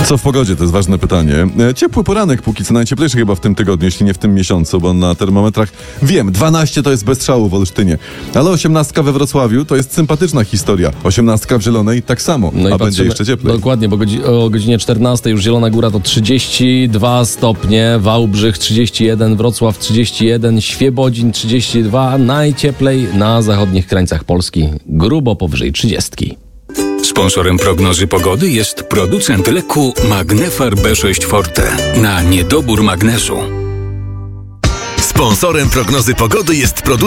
Co w pogodzie? To jest ważne pytanie. Ciepły poranek, póki co najcieplejszy chyba w tym tygodniu, jeśli nie w tym miesiącu, bo na termometrach wiem, 12 to jest bez strzału w Olsztynie, ale 18 we Wrocławiu to jest sympatyczna historia. 18 w Zielonej tak samo, a będzie jeszcze cieplej. Dokładnie, bo o godzinie 14 już Zielona Góra to 32 stopnie, Wałbrzych 31, Wrocław 31, Świebodzin 32, najcieplej na zachodnich krańcach Polski, grubo powyżej 30. Sponsorem prognozy pogody jest producent leku Magnefar B6 Forte na niedobór magnezu. Sponsorem prognozy pogody jest producent